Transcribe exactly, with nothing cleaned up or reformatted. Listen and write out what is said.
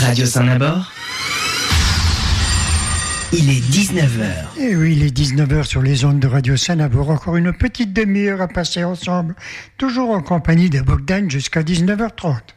Radio Saint-Nabord, il est dix-neuf heures. Et oui, il est dix-neuf heures sur les ondes de Radio Saint-Nabord. Encore une petite demi-heure à passer ensemble, toujours en compagnie de Bogdan jusqu'à dix-neuf heures trente.